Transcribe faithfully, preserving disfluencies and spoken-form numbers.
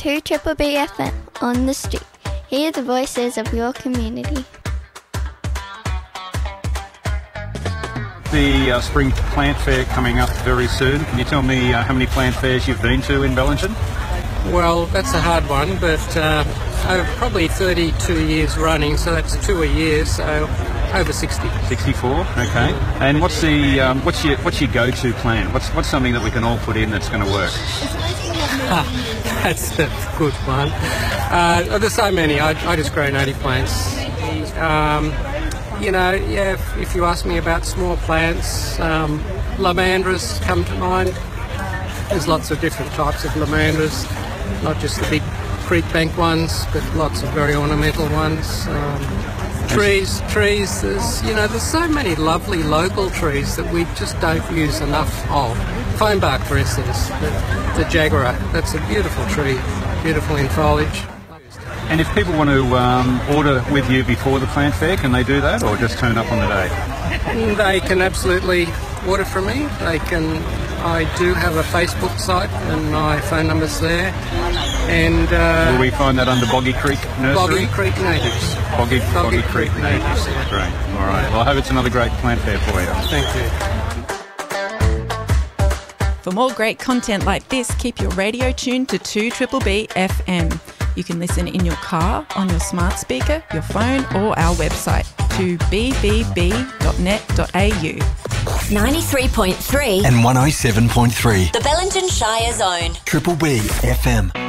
to Triple B F M on the street. Hear the voices of your community. The uh, spring plant fair coming up very soon. Can you tell me uh, how many plant fairs you've been to in Bellingen? Well, that's a hard one, but uh, over probably thirty-two years running, so that's two a year, so over sixty. sixty-four, okay. And what's the um, what's your what's your go-to plant? What's what's something that we can all put in that's going to work? That's a good one. Uh, there's so many. I, I just grow native plants. Um, you know, yeah. If, if you ask me about small plants, um, lamandras come to mind. There's lots of different types of lamandras, not just the big creek bank ones, but lots of very ornamental ones. Um, trees, trees. There's you know, there's so many lovely local trees that we just don't use enough of. Foambark, for instance, the, the jaguar. That's a beautiful tree, beautiful in foliage. And if people want to um, order with you before the plant fair, can they do that, or just turn up on the day? They can absolutely order from me. They can. I do have a Facebook site, and my phone number's there. And uh, will we find that under Boggy Creek Nursery? Boggy Creek Natives. Boggy, Boggy, Boggy Creek, Creek Natives. Natives, yeah. Great. All right. Well, I hope it's another great plant fair for you. Thank you. For more great content like this, keep your radio tuned to two Triple B F M. You can listen in your car, on your smart speaker, your phone, or our website to b b b dot net dot a u. ninety-three point three and one oh seven point three. The Bellingen Shire Zone. Triple B F M.